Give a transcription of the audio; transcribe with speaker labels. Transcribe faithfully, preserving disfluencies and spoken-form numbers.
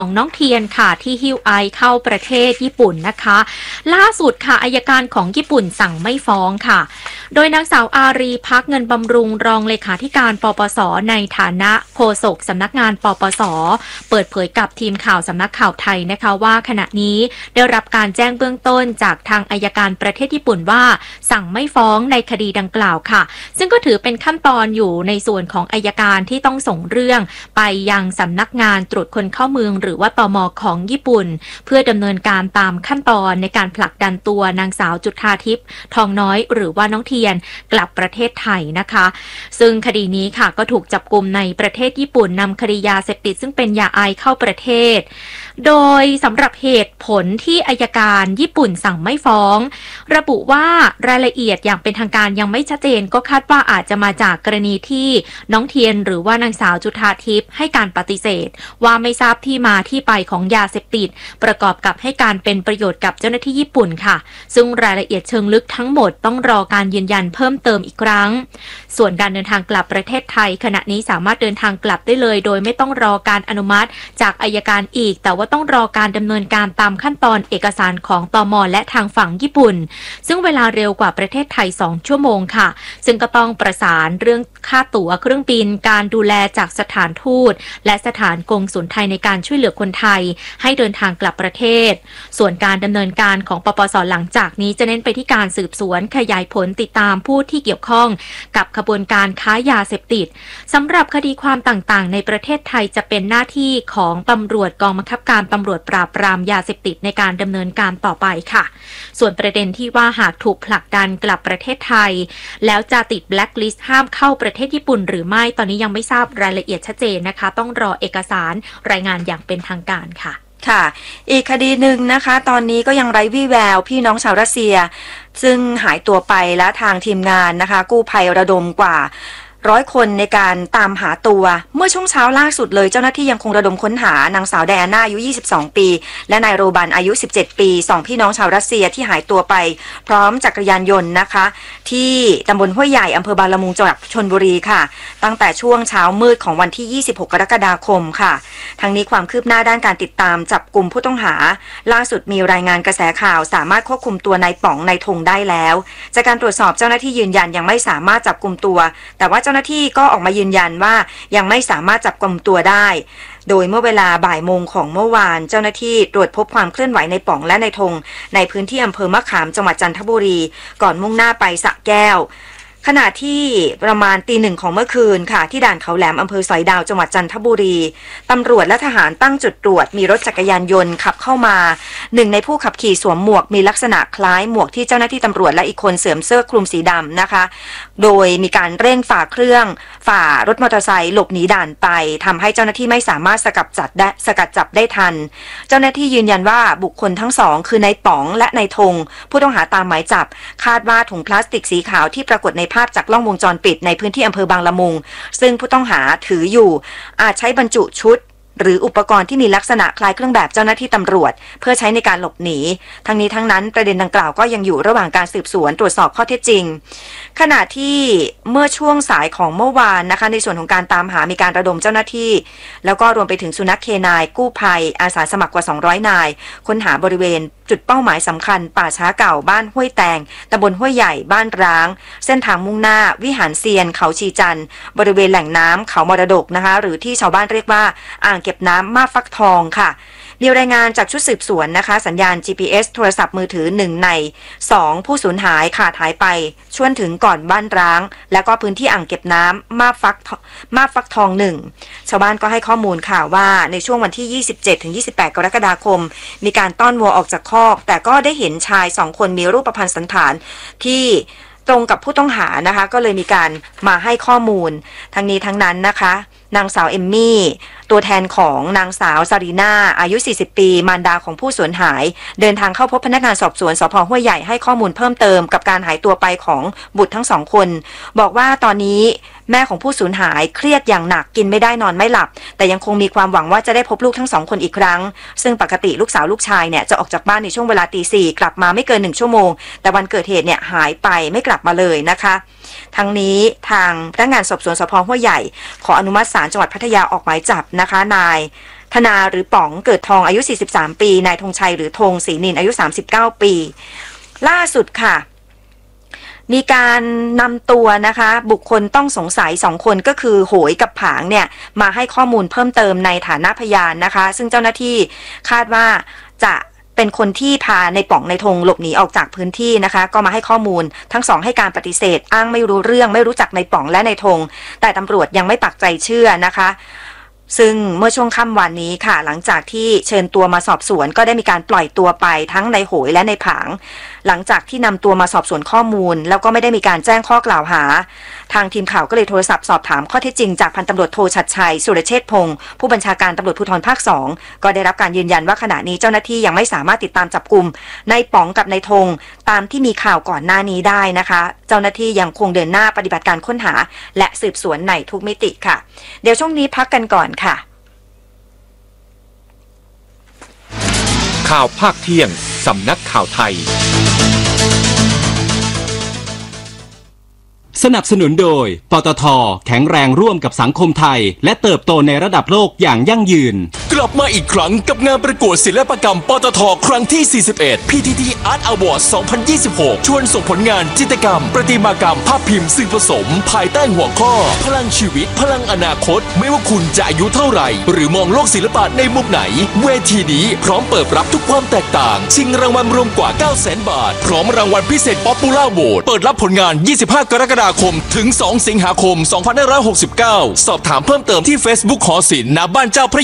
Speaker 1: ของน้องเทียนค่ะที่ฮิวไอเข้าประเทศญี่ปุ่นนะคะล่าสุดค่ะอัยการของญี่ปุ่นสั่งไม่ฟ้องค่ะโดยนางสาวอารีพักเงินบำรุงรองเลขาธิการปปสในฐานะโฆษกสำนักงานปปสเปิดเผยกับทีมข่าวสำนักข่าวไทยนะคะว่าขณะนี้ได้รับการแจ้งเบื้องต้นจากทางอัยการประเทศญี่ปุ่นว่าสั่งไม่ฟ้องในคดีดังกล่าวค่ะซึ่งก็ถือเป็นขั้นตอนอยู่ในส่วนของอัยการที่ต้องส่งเรื่องไปยังสำนักงานตรวจคนเข้าเมืองหรือว่าตม.ของญี่ปุ่นเพื่อดำเนินการตามขั้นตอนในการผลักดันตัวนางสาวจุฑาทิพย์ทองน้อยหรือว่าน้องเทียนกลับประเทศไทยนะคะซึ่งคดีนี้ค่ะก็ถูกจับกุมในประเทศญี่ปุ่นนำคดียาเสพติดซึ่งเป็นยาไอเข้าประเทศโดยสำหรับเหตุผลที่อัยการญี่ปุ่นสั่งไม่ฟ้องระบุว่ารายละเอียดอย่างเป็นทางการยังไม่ชัดเจนก็คาดว่าอาจจะมาจากกรณีที่น้องเทียนหรือว่านางสาวจุฑาทิพย์ให้การปฏิเสธว่าไม่ทราบที่มาที่ไปของยาเสพติดประกอบกับให้การเป็นประโยชน์กับเจ้าหน้าที่ญี่ปุ่นค่ะซึ่งรายละเอียดเชิงลึกทั้งหมดต้องรอการยืนยันเพิ่มเติมอีกครั้งส่วนการเดินทางกลับประเทศไทยขณะนี้สามารถเดินทางกลับได้เลยโดยไม่ต้องรอการอนุมัติจากอัยการอีกแต่ว่าต้องรอการดำเนินการตามขั้นตอนเอกสารของตม.และทางฝั่งญี่ปุ่นซึ่งเวลาเร็วกว่าประเทศไทยสองชั่วโมงค่ะซึ่งก็ต้องประสานเรื่องค่าตั๋วเครื่องบินการดูแลจากสถานทูตและสถานกงสุลไทยในการช่วยเหลือคนไทยให้เดินทางกลับประเทศส่วนการดำเนินการของปปส.หลังจากนี้จะเน้นไปที่การสืบสวนขยายผลติดตามผู้ที่เกี่ยวข้องกับขบวนการค้ายาเสพติดสำหรับคดีความต่างๆในประเทศไทยจะเป็นหน้าที่ของตำรวจกองบังคับการตำรวจปราบปรามยาเสพติดในการดำเนินการต่อไปค่ะส่วนประเด็นที่ว่าหากถูกผลักดันกลับประเทศไทยแล้วจะติดแบล็คลิสต์ห้ามเข้าประเทศญี่ปุ่นหรือไม่ตอนนี้ยังไม่ทราบรายละเอียดชัดเจนนะคะต้องรอเอกสารรายงานอย่างเป็นทางการค่ะ
Speaker 2: ค่ะอีกคดีหนึ่งนะคะตอนนี้ก็ยังไร้วี่แววพี่น้องชาวรัสเซียซึ่งหายตัวไปและทางทีมงานนะคะกู้ภัยระดมกว่าร้อยคนในการตามหาตัวเมื่อช่วงเช้าล่าสุดเลยเจ้าหน้าที่ยังคงระดมค้นหานางสาวไดอาน่าอายุยี่สิบสองปีและนายโรบันอายุสิบเจ็ดปีสองพี่น้องชาวรัสเซียที่หายตัวไปพร้อมจักรยานยนต์นะคะที่ตำบลห้วยใหญ่อำเภอบางละมุงจังหวัดชลบุรีค่ะตั้งแต่ช่วงเช้ามืดของวันที่ยี่สิบหกกรกฎาคมค่ะทั้งนี้ความคืบหน้าด้านการติดตามจับกลุ่มผู้ต้องหาล่าสุดมีรายงานกระแสข่าวสามารถควบคุมตัวนายป๋องนายธงได้แล้วจากการตรวจสอบเจ้าหน้าที่ยืนยันยังไม่สามารถจับกลุ่มตัวแต่ว่าเจ้าหน้าที่ก็ออกมายืนยันว่ายังไม่สามารถจับกลุ่มตัวได้โดยเมื่อเวลาบ่ายโมงของเมื่อวานเจ้าหน้าที่ตรวจพบความเคลื่อนไหวในป๋องและในธงในพื้นที่อำเภอมะขามจังหวัดจันทบุรีก่อนมุ่งหน้าไปสระแก้วขณะที่ประมาณตีหนึ่งของเมื่อคืนค่ะที่ด่านเขาแหลมอำเภอสอยดาวจังหวัดจันทบุรีตำรวจและทหารตั้งจุดตรวจมีรถจักรยานยนต์ขับเข้ามาหนึ่งในผู้ขับขี่สวมหมวกมีลักษณะคล้ายหมวกที่เจ้าหน้าที่ตำรวจและอีกคนสวมเสื้อคลุมสีดำนะคะโดยมีการเร่งฝ่าเครื่องฝ่ารถมอเตอร์ไซค์หลบหนีด่านไปทำให้เจ้าหน้าที่ไม่สามารถสกัดจับได้สกัดจับได้ทันเจ้าหน้าที่ยืนยันว่าบุคคลทั้งสองคือนายป๋องและนายธงผู้ต้องหาตามหมายจับคาดว่าถุงพลาสติกสีขาวที่ปรากฏในภาพจากกล้องวงจรปิดในพื้นที่อำเภอบางละมุงซึ่งผู้ต้องหาถืออยู่อาจใช้บรรจุชุดหรืออุปกรณ์ที่มีลักษณะคล้ายเครื่องแบบเจ้าหน้าที่ตำรวจเพื่อใช้ในการหลบหนีทั้งนี้ทั้งนั้นประเด็นดังกล่าวก็ยังอยู่ระหว่างการสืบสวนตรวจสอบข้อเท็จจริงขณะที่เมื่อช่วงสายของเมื่อวานนะคะในส่วนของการตามหามีการระดมเจ้าหน้าที่แล้วก็รวมไปถึงสุนัขเคนายกู้ภัยอาสาสมัครกว่าสองร้อยนายค้นหาบริเวณจุดเป้าหมายสำคัญป่าช้าเก่าบ้านห้วยแตงตำบลห้วยใหญ่บ้านร้างเส้นทางมุ่งหน้าวิหารเซียนเขาชีจันทร์บริเวณแหล่งน้ำเขามรดกนะคะหรือที่ชาวบ้านเรียกว่าอ่างเก็บน้ำมาฟักทองค่ะมีรายงานจากชุดสืบสวนนะคะสัญญาณ จี พี เอส โทรศัพท์มือถือหนึ่งในสองผู้สูญหายขาดหายไปช่วงถึงก่อนบ้านร้างและก็พื้นที่อ่างเก็บน้ำมาฟักมาฟักทองหนึ่งชาวบ้านก็ให้ข้อมูลข่าวว่าในช่วงวันที่ ยี่สิบเจ็ดถึงยี่สิบแปด กรกฎาคมมีการต้อนวัวออกจากคอกแต่ก็ได้เห็นชายสองคนมีรูปพรรณสันฐานที่ตรงกับผู้ต้องหานะคะก็เลยมีการมาให้ข้อมูลทั้งนี้ทั้งนั้นนะคะนางสาวเอมมี่ตัวแทนของนางสาวซารีนาอายุสี่สิบปีมารดาของผู้สูญหายเดินทางเข้าพบพนักงานสอบสวนสภ.ห้วยใหญ่ให้ข้อมูลเพิ่มเติมกับการหายตัวไปของบุตรทั้งสองคนบอกว่าตอนนี้แม่ของผู้สูญหายเครียดอย่างหนักกินไม่ได้นอนไม่หลับแต่ยังคงมีความหวังว่าจะได้พบลูกทั้งสองคนอีกครั้งซึ่งปกติลูกสาวลูกชายเนี่ยจะออกจากบ้านในช่วงเวลาตีสี่กลับมาไม่เกินหนึ่งชั่วโมงแต่วันเกิดเหตุเนี่ยหายไปไม่กลับมาเลยนะคะทั้งนี้ทางพนักงานสอบสวนสภ.ห้วยใหญ่ขออนุมัติศาลจังหวัดพัทยาออกหมายจับนะคะนายธนาหรือป๋องเกิดทองอายุสี่สิบสามปีนายธงชัยหรือธงศรีนินอายุสามสิบเก้าปีล่าสุดค่ะมีการนำตัวนะคะบุคคลต้องสงสัยสองคนก็คือโหยกับผางเนี่ยมาให้ข้อมูลเพิ่มเติมในฐานะพยานนะคะซึ่งเจ้าหน้าที่คาดว่าจะเป็นคนที่พาในป๋องในธงหลบหนีออกจากพื้นที่นะคะก็มาให้ข้อมูลทั้งสองให้การปฏิเสธอ้างไม่รู้เรื่องไม่รู้จักในป๋องและในธงแต่ตำรวจยังไม่ปักใจเชื่อนะคะซึ่งเมื่อช่วงค่ำวันนี้ค่ะหลังจากที่เชิญตัวมาสอบสวนก็ได้มีการปล่อยตัวไปทั้งในโหยและในผางหลังจากที่นำตัวมาสอบสวนข้อมูลแล้วก็ไม่ได้มีการแจ้งข้อกล่าวหาทางทีมข่าวก็เลยโทรศัพท์สอบถามข้อเท็จจริงจากพันตำรวจโทชัดชัยสุรเชษฐ์พงศ์ผู้บัญชาการตำรวจภูธรภาคสองก็ได้รับการยืนยันว่าขณะนี้เจ้าหน้าที่ยังไม่สามารถติดตามจับกุมในป๋องกับในธงตามที่มีข่าวก่อนหน้านี้ได้นะคะเจ้าหน้าที่ยังคงเดินหน้าปฏิบัติการค้นหาและสืบสวนในทุกมิติค่ะเดี๋ยวช่วงนี้พักกันก่อนค่ะ
Speaker 3: ข่าวภาคเที่ยงสำนักข่าวไทย
Speaker 4: สนับสนุนโดยปตท.แข็งแรงร่วมกับสังคมไทยและเติบโตในระดับโลกอย่างยั่งยืน
Speaker 5: กลับมาอีกครั้งกับงานประกวดศิลปกรรมปตท.ครั้งที่ สี่สิบเอ็ด พี ที ที Art Award สองพันยี่สิบหก ชวนส่งผลงานจิตรกรรมประติมากรรมภาพพิมพ์สื่อผสมภายใต้หัวข้อพลังชีวิตพลังอนาคตไม่ว่าคุณจะอายุเท่าไหร่หรือมองโลกศิลปะในมุมไหนเวทีนี้พร้อมเปิดรับทุกความแตกต่างชิงรางวัลรวมกว่า เก้าแสน บาทพร้อมรางวัลพิเศษ Popular Vote เปิดรับผลงาน ยี่สิบห้ากรกฎาคมถึงสองสิงหาคมสองพันห้าร้อยหกสิบเก้าสอบถามเพิ่มเติมที่ Facebook หอศิลป์ณบ้านเจ้าพระ